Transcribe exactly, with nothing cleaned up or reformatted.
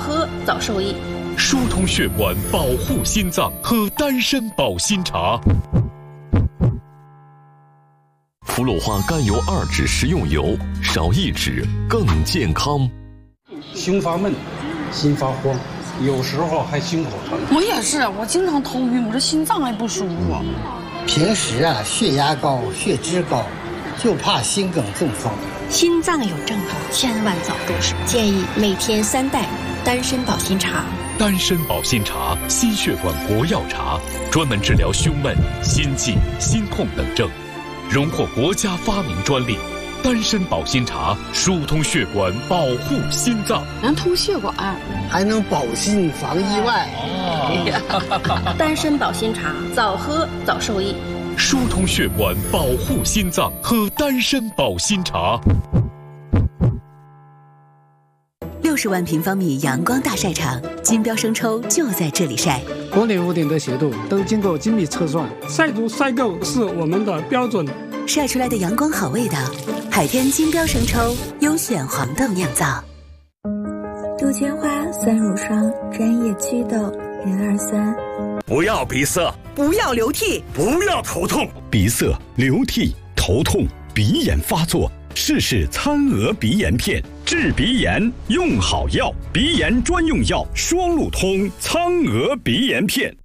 喝早受益。 疏通血管，保护心脏，喝丹参保心茶。 氟鲁化甘油二酯食用油，少一酯更健康。 胸发闷，心发慌，有时候还心口疼。 我也是，我经常头晕，我这心脏也不舒服。 平时啊，血压高，血脂高，就怕心梗中风。 心脏有症状，千万早重视。建议每天三袋丹参保心茶。 丹参保心茶，心血管国药茶，专门治疗胸闷、心悸、心痛等症，荣获国家发明专利。丹参保心茶疏通血管，保护心脏， 能通血管， 还能保心防意外。 哦、丹参保心茶，早喝早受益。 疏通血管，保护心脏，喝丹参保心茶。 六十万平方米阳光大晒场，金标生抽就在这里晒。 国内屋顶的斜度都经过精密测算，晒足晒够是我们的标准。 晒出来的阳光好味道，海天金标生抽优选黄豆酿造。 杜鹃花酸乳霜专业祛痘零二三。 不要鼻塞， 不要流涕， 不要头痛。 鼻塞、流涕、头痛、鼻炎发作，试试餐鹅鼻炎片，治鼻炎用好药，鼻炎专用药双路通餐鹅鼻炎片。